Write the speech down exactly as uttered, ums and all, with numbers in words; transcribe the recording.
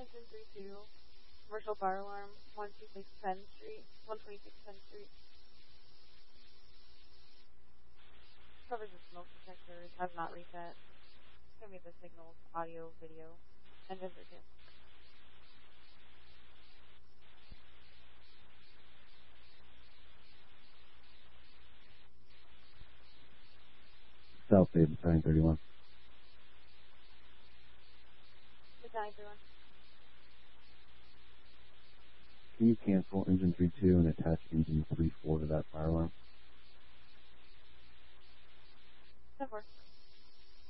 engine three two, commercial fire alarm, one twenty-six Penn Street, one twenty-six Penn Street. Covers the smoke detectors, has not reset. Show me the signals, audio, video, engine three two. South Bay, Battalion thirty-one. Battalion thirty-one. Can you cancel engine three two and attach engine three four to that fire alarm? ten four.